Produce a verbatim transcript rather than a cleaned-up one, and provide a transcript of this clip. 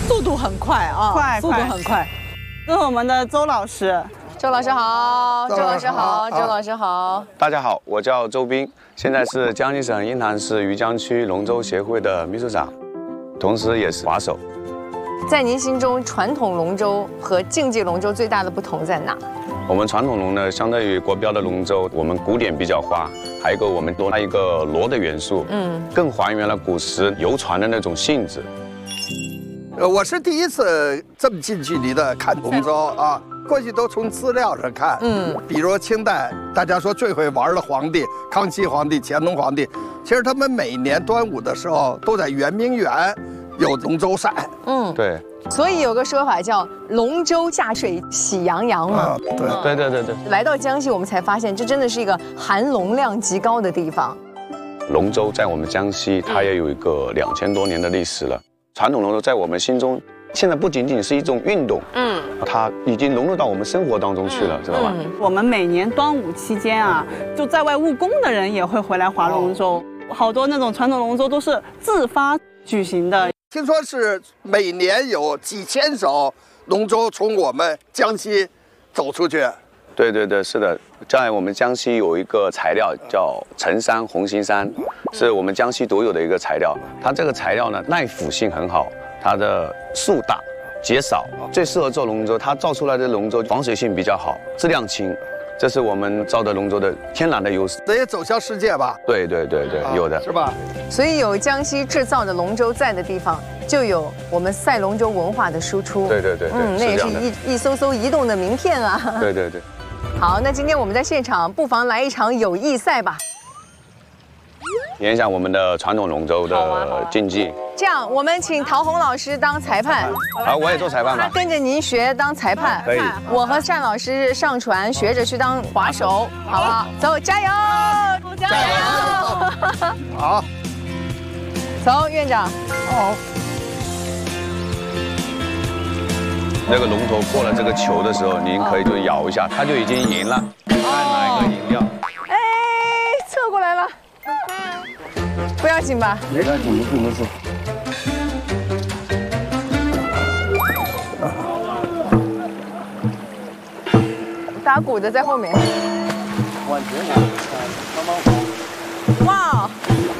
速度很快啊， 快， 速度很快。 这是我们的周老师， 周老师好，周老师好，周老师好。 大家好，我叫周斌，现在是江西省鹰潭市余江区龙舟协会的秘书长，同时也是划手。 在您心中，传统龙舟和竞技龙舟最大的不同在哪？ 我们传统龙呢，相对于国标的龙舟，我们古典比较花，还有一个我们多了一个螺的元素，嗯，更还原了古时游船的那种性质。 呃，我是第一次这么近距离的看龙舟啊，过去都从资料上看，嗯，比如清代，大家说最会玩的皇帝，康熙皇帝、乾隆皇帝，其实他们每年端午的时候都在圆明园有龙舟赛， 嗯， 对。 所以有个说法叫“龙舟驾水喜洋洋”嘛。 啊，对对对对对。 来到江西，我们才发现这真的是一个含龙量极高的地方。 龙舟在我们江西，它也有一个两千多年的历史了。传统龙舟在我们心中，现在不仅仅是一种运动，嗯，它已经融入到我们生活当中去了，知道吧？ 我们每年端午期间啊，就在外务工的人也会回来划龙舟，好多那种传统龙舟都是自发举行的。 听说是每年有几千艘龙舟从我们江西走出去。 对对对，是的，在我们江西有一个材料叫橙山红心杉，是我们江西独有的一个材料。它这个材料呢，耐腐性很好，它的数大节少，最适合做龙舟。它造出来的龙舟防水性比较好，质量轻，这是我们造的龙舟的天然的优势。 这也走向世界吧？ 对对对对，有的是吧？ 所以有江西制造的龙舟在的地方，就有我们赛龙舟文化的输出。 对对对， 嗯，那也是一一艘艘移动的名片啊。 对对对。 好，那今天我们在现场，不妨来一场友谊赛吧， 演一下我们的传统龙舟的竞技。 这样，我们请陶虹老师当裁判。 好，我也做裁判吧。 跟着您学当裁判。 可以。 我和单老师上船，学着去当划手，好不好？走，加油！加油！ 好。 走，院长。 好。 那个龙头过了这个球的时候，您可以就摇一下，它就已经赢了。看哪一个赢掉？ 哎，侧过来了，不要紧吧？ 没关系，没事没事。 打鼓的在后面。 往前